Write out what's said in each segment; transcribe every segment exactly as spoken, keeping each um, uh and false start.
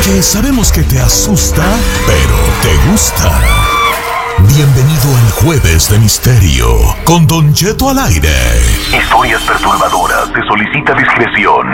Aunque sabemos que te asusta, pero te gusta. Bienvenido al Jueves de Misterio con Don Cheto al aire. Historias perturbadoras, se solicita discreción.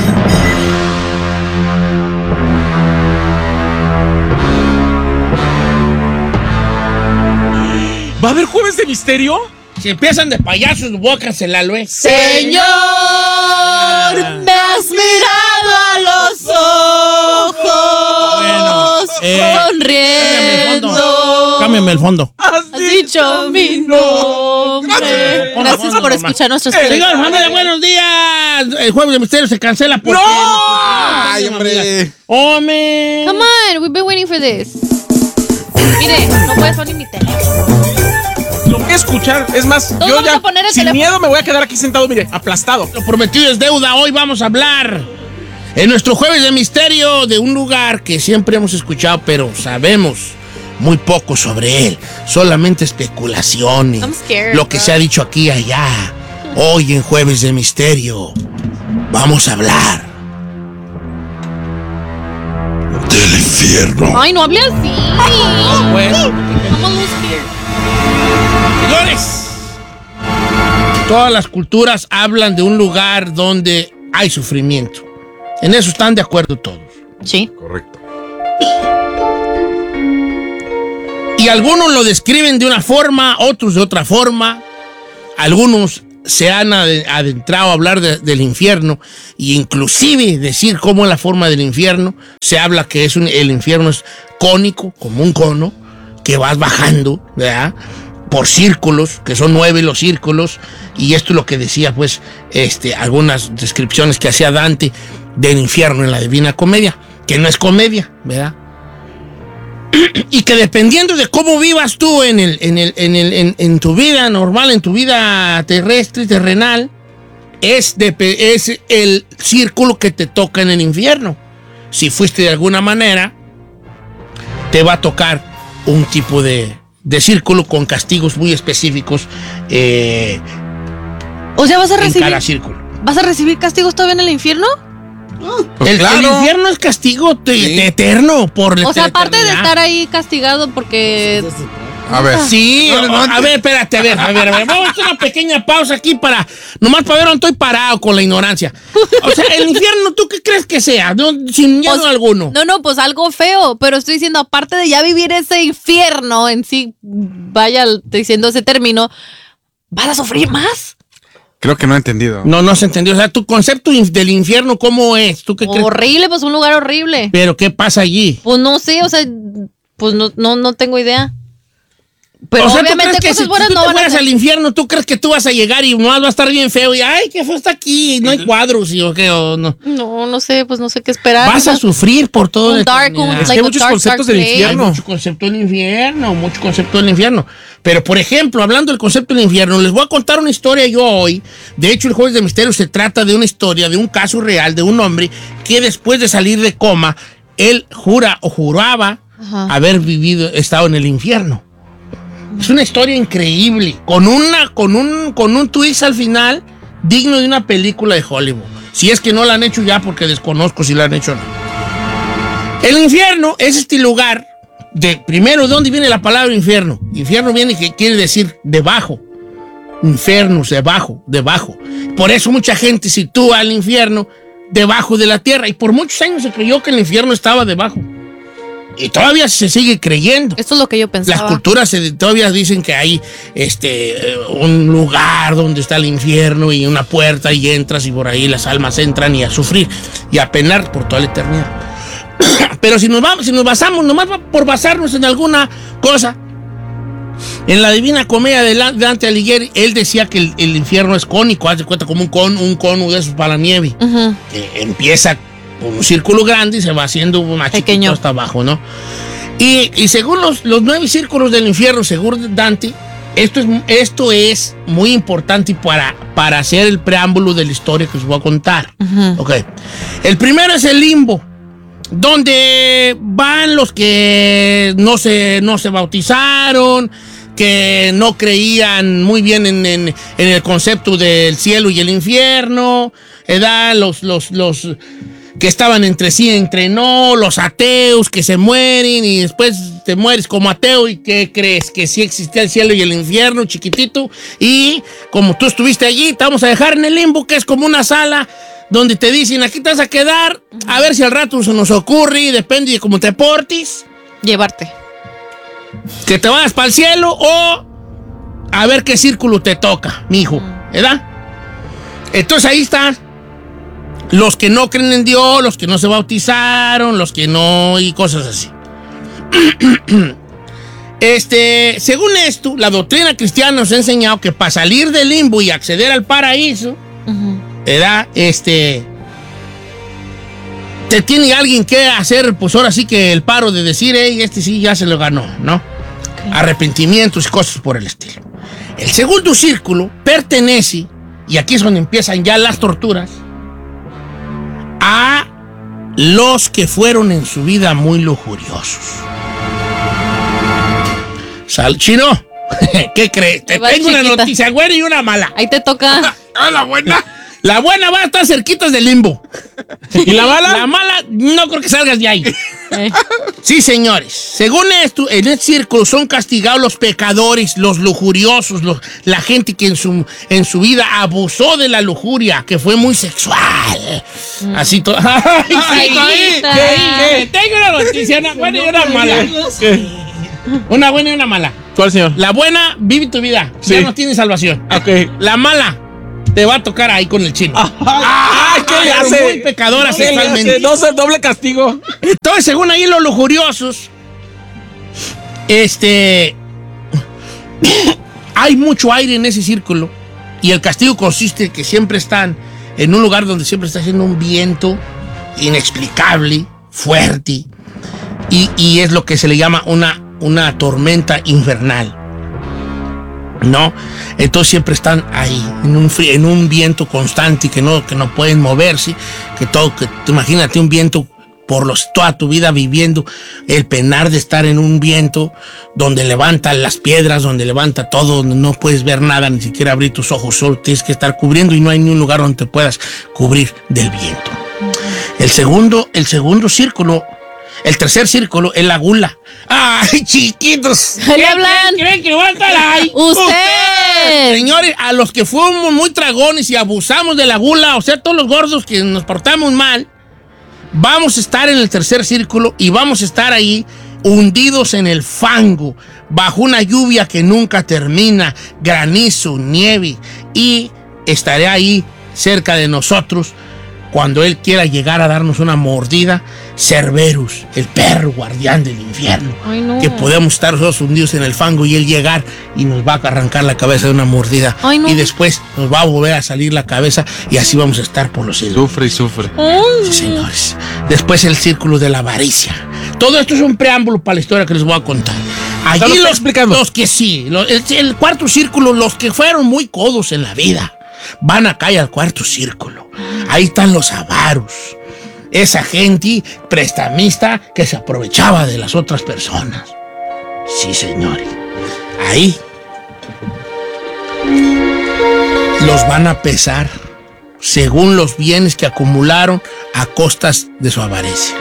¿Va a haber Jueves de Misterio? Si empiezan de payasos, voy a cancelarlo, ¿eh? Señor, me has mirado a los ojos. Bueno, eh, sonriendo. Cámbiame el fondo. Has dicho mi nombre. Gracias por escuchar nuestros eh, Señor, familia, buenos días. El Jueves de Misterio se cancela porque... ¡No! ¡Ay, hombre! ¡Hombre! Come on, we've been waiting for this. Mire, no puedes poner mi teléfono. Lo voy a escuchar. Es más, Todos yo vamos ya a poner el sin teléfono. miedo me voy a quedar aquí sentado, mire, aplastado. Lo prometido es deuda. Hoy vamos a hablar en nuestro Jueves de Misterio de un lugar que siempre hemos escuchado, pero sabemos muy poco sobre él. Solamente especulaciones. I'm scared, Lo que bro. se ha dicho aquí y allá. Hoy en Jueves de Misterio vamos a hablar del infierno. Ay, no hable así. Bueno, I'm a little scared. señores, todas las culturas hablan de un lugar donde hay sufrimiento. En eso están de acuerdo todos. Sí. Correcto. Y algunos lo describen de una forma, otros de otra forma. Algunos se han adentrado a hablar de, del infierno e inclusive decir cómo es la forma del infierno. Se habla que es un, el infierno es cónico, como un cono, que vas bajando, ¿verdad?, por círculos, que son nueve los círculos, y esto es lo que decía, pues, este, algunas descripciones que hacía Dante del infierno en la Divina Comedia, que no es comedia, ¿verdad? Y que dependiendo de cómo vivas tú en, el, en, el, en, el, en, en tu vida normal, en tu vida terrestre, terrenal, es, de, es el círculo que te toca en el infierno. Si fuiste de alguna manera, te va a tocar un tipo de, de círculo con castigos muy específicos eh, O sea, ¿vas a en recibir cada círculo. ¿Vas a recibir castigos todavía en el infierno? Pues el, claro. el infierno es castigo te, Sí. te eterno por la O sea, aparte de eternidad. estar ahí castigado porque... A ver. Sí, No, no, no, a ver, espérate, a ver, a ver, a ver. Vamos a hacer una pequeña pausa aquí para, nomás para ver dónde estoy parado con la ignorancia. O sea, el infierno, ¿tú qué crees que sea? No, sin miedo Pues, alguno. No, no, pues algo feo, pero estoy diciendo, aparte de ya vivir ese infierno en sí, vaya diciendo ese término, ¿vas a sufrir más? Creo que no he entendido. No, no se entendió. O sea, tu concepto inf- del infierno, ¿cómo es? ¿Tú qué crees? Horrible, pues un lugar horrible. Pero, ¿qué pasa allí? Pues no sé, o sea, pues no, no, no tengo idea. Pero o sea, ¿tú obviamente crees que cosas si buenas tú no te van a fueras ser. al infierno, ¿tú crees que tú vas a llegar y nomás va a estar bien feo? Y, ay, ¿qué fue hasta aquí? No hay cuadros, y o qué, o no. No, no sé, pues no sé qué esperar. Vas a ¿no? sufrir por todo Un la dark, un- eternidad. Es que like hay a muchos dark, conceptos dark del place. Hay infierno. mucho concepto del infierno, mucho concepto del infierno. Pero, por ejemplo, hablando del concepto del infierno, les voy a contar una historia yo hoy. De hecho, el Jueves de Misterio se trata de una historia, de un caso real, de un hombre que después de salir de coma, él jura o juraba Ajá. haber vivido, estado en el infierno. Es una historia increíble, con, una, con, un, con un twist al final digno de una película de Hollywood. Si es que no la han hecho ya, porque desconozco si la han hecho o no. El infierno es este lugar de, primero, ¿de dónde viene la palabra infierno? Infierno viene que quiere decir debajo. Infernus, debajo, debajo. Por eso mucha gente sitúa al infierno debajo de la tierra. Y por muchos años se creyó que el infierno estaba debajo. Y todavía se sigue creyendo. Esto es lo que yo pensaba. Las culturas se- todavía dicen que hay este, eh, un lugar donde está el infierno y una puerta y entras y por ahí las almas entran y a sufrir y a penar por toda la eternidad. Pero si nos, vamos, si nos basamos, nomás por basarnos en alguna cosa, en la Divina Comedia de La- Dante Alighieri, él decía que el, el infierno es cónico, haz de cuenta como un cono, un cono de esos para la nieve, Ujú. que empieza con un círculo grande y se va haciendo más chiquito Pequeño. hasta abajo, ¿no? Y, y según los, los nueve círculos del infierno, según Dante, esto es, esto es muy importante para, para hacer el preámbulo de la historia que os voy a contar. Ujú. Ok. El primero es el limbo, donde van los que no se, no se bautizaron, que no creían muy bien en, en- en el concepto del cielo y el infierno, ¿verdad? Los, los, los, que estaban entre sí, entre no, los ateos que se mueren y después te mueres como ateo y ¿qué crees? Que sí existía el cielo y el infierno, chiquitito, y como tú estuviste allí, te vamos a dejar en el limbo, que es como una sala donde te dicen, aquí te vas a quedar, a ver si al rato se nos ocurre, y depende de cómo te portes, Llevarte. que te vayas para el cielo o a ver qué círculo te toca, mijo, ¿verdad? Entonces ahí está. Los que no creen en Dios, los que no se bautizaron, los que no, y cosas así. Este, según esto, la doctrina cristiana nos ha enseñado que para salir del limbo y acceder al paraíso, Uh-huh. ¿verdad? Este, te tiene alguien que hacer, pues ahora sí que el paro de decir, hey, este sí ya se lo ganó, ¿no? Okay. Arrepentimientos y cosas por el estilo. El segundo círculo pertenece, y aquí es donde empiezan ya las torturas, a los que fueron en su vida muy lujuriosos. Sal, Chino, ¿qué crees? Te Ahí va, tengo una chiquita. noticia buena y una mala. Ahí te toca. ¡Ah, la buena! La buena va a estar cerquitas del limbo. ¿Y la mala? La mala, no creo que salgas de ahí. Eh. Sí, señores. Según esto, en el círculo son castigados los pecadores, los lujuriosos, los, la gente que en su, en su vida abusó de la lujuria, que fue muy sexual. Mm. Así todo. ¡Ay, sí, Amiguita. ¿qué? Tengo una noticia, una buena y una mala. ¿Qué? Una buena y una mala. ¿Cuál, señor? La buena, vive tu vida. Sí. Ya no tienes salvación. Ok. La mala, te va a tocar ahí con el Chino. ¡Ay, qué le Pero hace! muy pecadora ¿Qué le sexualmente. hace? No sé, doble castigo. Entonces, según ahí los lujuriosos, este, hay mucho aire en ese círculo y el castigo consiste en que siempre están en un lugar donde siempre está haciendo un viento inexplicable, fuerte, y, y es lo que se le llama una, una tormenta infernal. ¿No? Entonces siempre están ahí, en un, fri- en un viento constante que no, que no pueden moverse, que todo, que imagínate un viento por los, toda tu vida viviendo el penar de estar en un viento donde levanta las piedras, donde levanta todo, donde no puedes ver nada, ni siquiera abrir tus ojos, solo tienes que estar cubriendo y no hay ni un lugar donde te puedas cubrir del viento. El segundo, el segundo círculo, el tercer círculo es la gula. ¡Ay, chiquitos! Ahí le hablan. ¿Creen que va a estar ahí? ¡Usted! Señores, a los que fuimos muy tragones y abusamos de la gula, o sea, todos los gordos que nos portamos mal, vamos a estar en el tercer círculo y vamos a estar ahí hundidos en el fango, bajo una lluvia que nunca termina, granizo, nieve, y estaré ahí cerca de nosotros cuando Él quiera llegar a darnos una mordida. Cerberus, el perro guardián del infierno. Ay, no. Que podemos estar nosotros hundidos en el fango y Él llegar y nos va a arrancar la cabeza de una mordida. Ay, no. Y después nos va a volver a salir la cabeza y así vamos a estar por los siglos. Sufre y sufre. Sí, señores. Después el círculo de la avaricia. Todo esto es un preámbulo para la historia que les voy a contar. Allí ¿Lo está los, explicando? los que sí, los- el, el cuarto círculo, los que fueron muy codos en la vida, van acá al cuarto círculo. Ahí están los avaros. Esa gente prestamista que se aprovechaba de las otras personas. Sí, señores. Ahí los van a pesar según los bienes que acumularon a costas de su avaricia.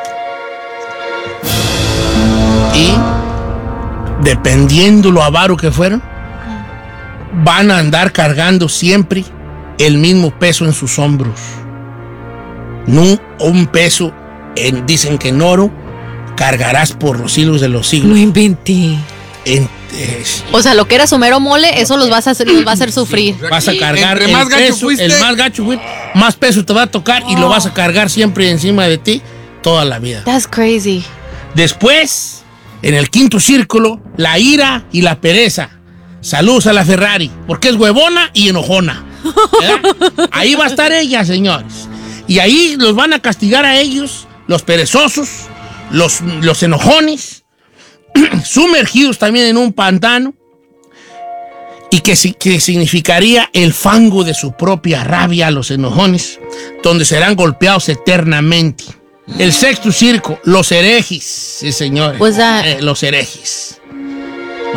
Y dependiendo lo avaro que fueron, van a andar cargando siempre el mismo peso en sus hombros. No un peso, en, dicen que en oro, cargarás por los siglos de los No siglos. inventé. En- es- O sea, lo que era su mero mole, eso los vas a hacer, los va a hacer sufrir. vas a cargar Entre el más gacho peso, fuiste. el más gacho fuiste, más peso te va a tocar y lo vas a cargar siempre encima de ti toda la vida. That's crazy. Después, en el quinto círculo, la ira y la pereza. Saludos a la Ferrari, porque es huevona y enojona. ¿Verdad? Ahí va a estar ella, señores. Y ahí los van a castigar a ellos, los perezosos, los, los enojones, sumergidos también en un pantano, y que, si- que significaría el fango de su propia rabia a los enojones, donde serán golpeados eternamente. El sexto circo, los herejes, sí, señores. What's that? Eh, los herejes.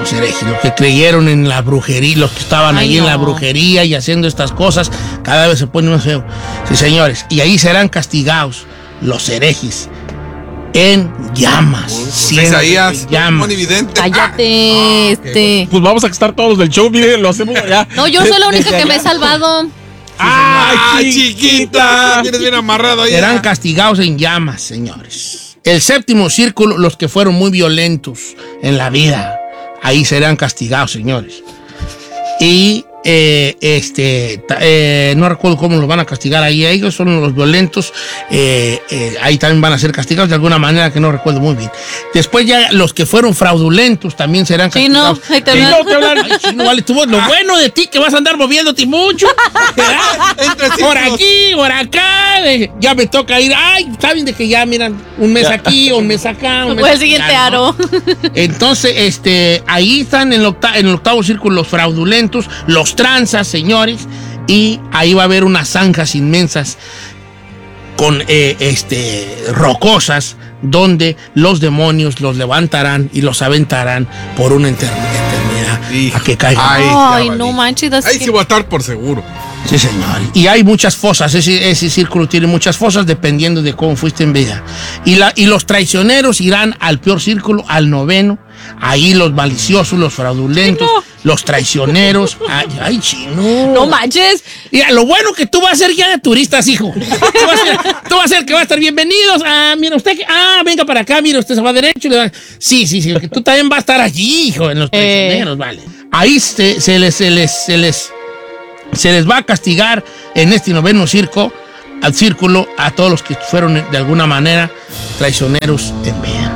Los herejes, los que creyeron en la brujería, los que estaban Ay, ahí en no. la brujería y haciendo estas cosas, cada vez se pone más feo. Sí, señores, y ahí serán castigados los herejes en llamas. siempre Isaías, en llamas. monividente. Cállate, este. Pues vamos a estar todos del show, mire, lo hacemos allá. No, yo soy la única Desde que me he allá. salvado. ¡Ay, chiquita! Tienes bien amarrado ahí. Serán castigados en llamas, señores. El séptimo círculo, los que fueron muy violentos en la vida, ahí serán castigados, señores. Y eh, este, ta- eh, no recuerdo cómo los van a castigar ahí. Ellos son los violentos. eh, eh, ahí también van a ser castigados de alguna manera que no recuerdo muy bien. Después ya los que fueron fraudulentos también serán Chino, castigados. ahí te Chino, hablan. te hablan. Ay, Chino, vale, tú, lo bueno de ti que vas a andar moviéndote mucho. Entre Por círculos. aquí, por acá. de- ya me toca ir. Ay, saben de que ya miran un mes aquí, un mes acá. Un mes O el acá, siguiente ¿no? aro. Entonces, este, ahí están en el, octa- en el octavo círculo los fraudulentos, los tranzas, señores, y ahí va a haber unas zanjas inmensas con eh, este, rocosas donde los demonios los levantarán y los aventarán por una eter- eternidad Hijo. a que caigan. Ay, Ay, ya no valí. manches. that's Ahí sí voy a estar por seguro. Sí, señor. Y hay muchas fosas. Ese, ese círculo tiene muchas fosas dependiendo de cómo fuiste en vida. Y, la, y los traicioneros irán al peor círculo, al noveno. Ahí los maliciosos, los fraudulentos, los traicioneros. Ay, ay, chino. No manches. Mira, lo bueno que tú vas a ser guía de turistas, hijo. Tú vas a ser, tú vas a ser que va a estar bienvenidos. Ah, mira usted que. Ah, venga para acá, mira, usted se va derecho. y le va- Sí, sí, sí, que tú también vas a estar allí, hijo, en los traicioneros, vale. Ahí se, se les, se les, se les, se les va a castigar en este noveno circo, al círculo, a todos los que fueron de alguna manera traicioneros en vida.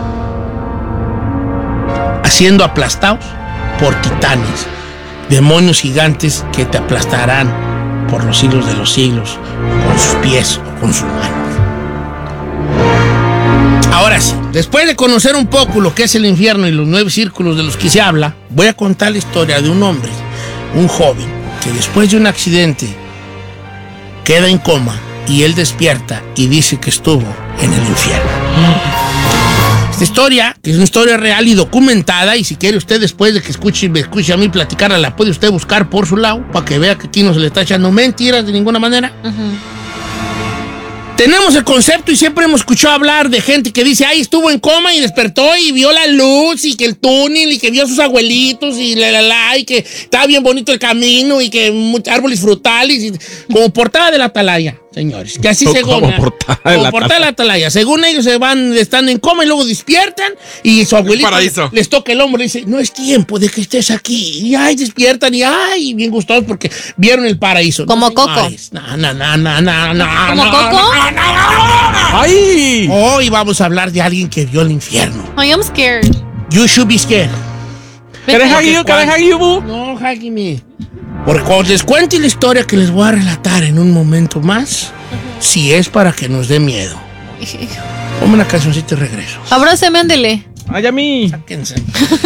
Siendo aplastados por titanes, demonios gigantes que te aplastarán por los siglos de los siglos, con sus pies o con sus manos. Ahora sí, después de conocer un poco lo que es el infierno y los nueve círculos de los que se habla, voy a contar la historia de un hombre, un joven, que después de un accidente queda en coma y él despierta y dice que estuvo en el infierno. Esta historia, que es una historia real y documentada, y si quiere usted después de que escuche, me escuche a mí platicarla, la puede usted buscar por su lado, para que vea que aquí no se le está echando mentiras de ninguna manera. Tenemos el concepto y siempre hemos escuchado hablar de gente que dice, ay, estuvo en coma y despertó y vio la luz y que el túnel y que vio a sus abuelitos y la, la, la, y que estaba bien bonito el camino y que muchos árboles frutales, y, como portada de la atalaya, señores. Que así Como según... portada de como la portada de la atalaya. Según ellos se van estando en coma y luego despiertan y su abuelito paraíso. les toca el hombro y dice, no es tiempo de que estés aquí. Y ay, despiertan y ay, bien gustados porque vieron el paraíso. Como No, Coco. señores. No, no, no, no, no, no. ¿Como no, Coco? no, no, no, no. ¡Ay! Hoy vamos a hablar de alguien que vio el infierno. I am scared. You should be scared. ¿Querés Porque Hagiu? ¿Querés cuando- Hagiu? No, Hagimi. Porque cuando les cuente la historia que les voy a relatar en un momento más, si es para que nos dé miedo. Ponme una cancioncita y regreso. Abráceme, ándele. ¡Ay, a mí! Sáquense.